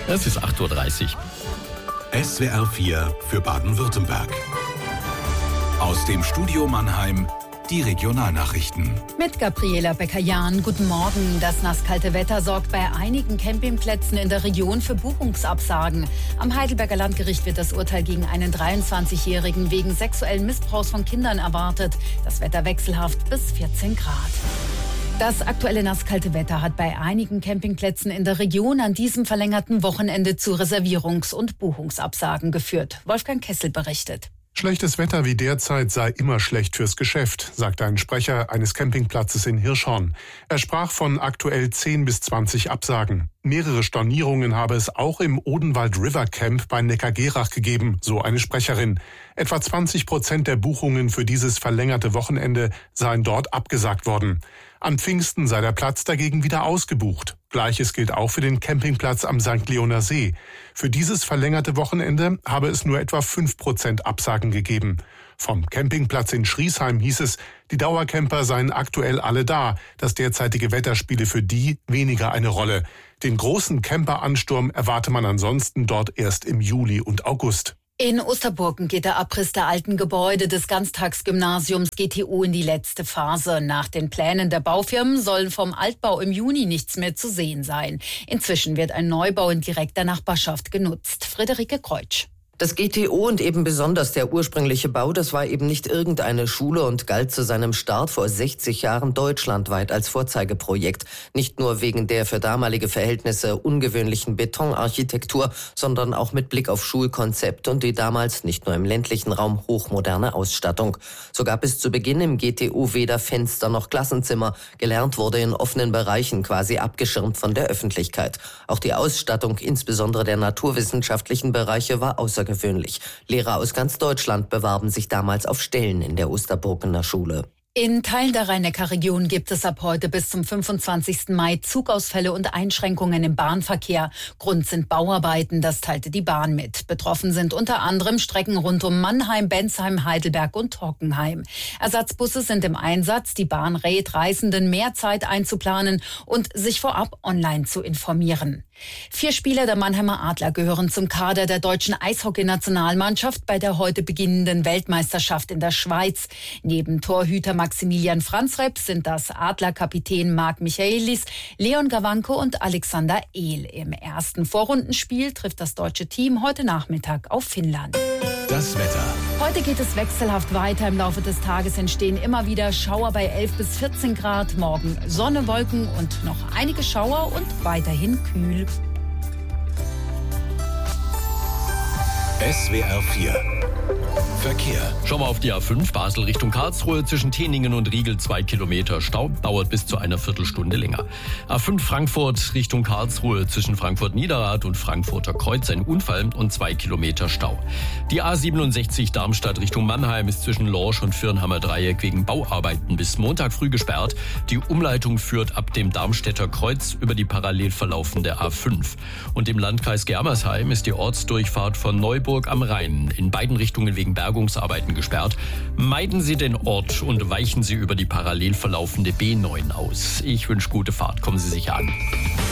Es ist 8:30 Uhr. SWR 4 für Baden-Württemberg. Aus dem Studio Mannheim die Regionalnachrichten. Mit Gabriela Becker-Jahn, guten Morgen. Das nasskalte Wetter sorgt bei einigen Campingplätzen in der Region für Buchungsabsagen. Am Heidelberger Landgericht wird das Urteil gegen einen 23-Jährigen wegen sexuellen Missbrauchs von Kindern erwartet. Das Wetter wechselhaft bis 14 Grad. Das aktuelle nasskalte Wetter hat bei einigen Campingplätzen in der Region an diesem verlängerten Wochenende zu Reservierungs- und Buchungsabsagen geführt. Wolfgang Kessel berichtet. Schlechtes Wetter wie derzeit sei immer schlecht fürs Geschäft, sagte ein Sprecher eines Campingplatzes in Hirschhorn. Er sprach von aktuell 10 bis 20 Absagen. Mehrere Stornierungen habe es auch im Odenwald River Camp bei Neckargerach gegeben, so eine Sprecherin. Etwa 20% der Buchungen für dieses verlängerte Wochenende seien dort abgesagt worden. An Pfingsten sei der Platz dagegen wieder ausgebucht. Gleiches gilt auch für den Campingplatz am St. Leoner See. Für dieses verlängerte Wochenende habe es nur etwa 5% Absagen gegeben. Vom Campingplatz in Schriesheim hieß es, die Dauercamper seien aktuell alle da. Das derzeitige Wetter spiele für die weniger eine Rolle. Den großen Camperansturm erwarte man ansonsten dort erst im Juli und August. In Osterburgen geht der Abriss der alten Gebäude des Ganztagsgymnasiums GTO in die letzte Phase. Nach den Plänen der Baufirmen sollen vom Altbau im Juni nichts mehr zu sehen sein. Inzwischen wird ein Neubau in direkter Nachbarschaft genutzt. Friederike Kreutsch. Das GTO und eben besonders der ursprüngliche Bau, das war eben nicht irgendeine Schule und galt zu seinem Start vor 60 Jahren deutschlandweit als Vorzeigeprojekt. Nicht nur wegen der für damalige Verhältnisse ungewöhnlichen Betonarchitektur, sondern auch mit Blick auf Schulkonzept und die damals nicht nur im ländlichen Raum hochmoderne Ausstattung. So gab es zu Beginn im GTO weder Fenster noch Klassenzimmer. Gelernt wurde in offenen Bereichen, quasi abgeschirmt von der Öffentlichkeit. Auch die Ausstattung, insbesondere der naturwissenschaftlichen Bereiche, war außergewöhnlich. Lehrer aus ganz Deutschland bewarben sich damals auf Stellen in der Osterburgener Schule. In Teilen der Rhein-Neckar-Region gibt es ab heute bis zum 25. Mai Zugausfälle und Einschränkungen im Bahnverkehr. Grund sind Bauarbeiten, das teilte die Bahn mit. Betroffen sind unter anderem Strecken rund um Mannheim, Bensheim, Heidelberg und Hockenheim. Ersatzbusse sind im Einsatz. Die Bahn rät Reisenden, mehr Zeit einzuplanen und sich vorab online zu informieren. 4 Spieler der Mannheimer Adler gehören zum Kader der deutschen Eishockey-Nationalmannschaft bei der heute beginnenden Weltmeisterschaft in der Schweiz. Neben Torhüter Maximilian Franzreps sind das Adlerkapitän Marc Michaelis, Leon Gawanko und Alexander Ehl. Im ersten Vorrundenspiel trifft das deutsche Team heute Nachmittag auf Finnland. Das Wetter. Heute geht es wechselhaft weiter. Im Laufe des Tages entstehen immer wieder Schauer bei 11 bis 14 Grad. Morgen Sonne, Wolken und noch einige Schauer und weiterhin kühl. SWR 4 Verkehr. Schauen wir auf die A5 Basel Richtung Karlsruhe. Zwischen Teningen und Riegel 2 Kilometer Stau. Dauert bis zu einer Viertelstunde länger. A5 Frankfurt Richtung Karlsruhe. Zwischen Frankfurt-Niederrad und Frankfurter Kreuz ein Unfall und 2 Kilometer Stau. Die A67 Darmstadt Richtung Mannheim ist zwischen Lorsch und Firnhammer Dreieck wegen Bauarbeiten bis Montag früh gesperrt. Die Umleitung führt ab dem Darmstädter Kreuz über die parallel verlaufende A5. Und im Landkreis Germersheim ist die Ortsdurchfahrt von Neuburg am Rhein in beiden Richtungen wegen Bergungsarbeiten gesperrt. Meiden Sie den Ort und weichen Sie über die parallel verlaufende B9 aus. Ich wünsche gute Fahrt. Kommen Sie sicher an.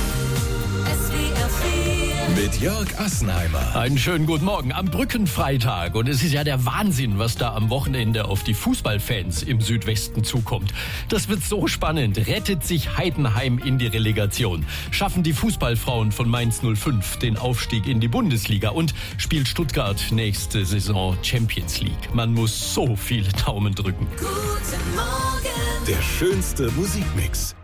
Mit Jörg Assenheimer. Einen schönen guten Morgen am Brückenfreitag. Und es ist ja der Wahnsinn, was da am Wochenende auf die Fußballfans im Südwesten zukommt. Das wird so spannend. Rettet sich Heidenheim in die Relegation? Schaffen die Fußballfrauen von Mainz 05 den Aufstieg in die Bundesliga? Und spielt Stuttgart nächste Saison Champions League? Man muss so viele Daumen drücken. Guten Morgen. Der schönste Musikmix